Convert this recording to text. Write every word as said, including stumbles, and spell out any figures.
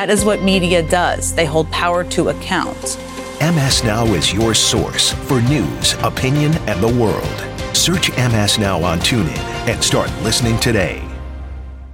That is what media does. They hold power to account. M S Now is your source for news, opinion, and the world. Search M S Now on TuneIn and start listening today.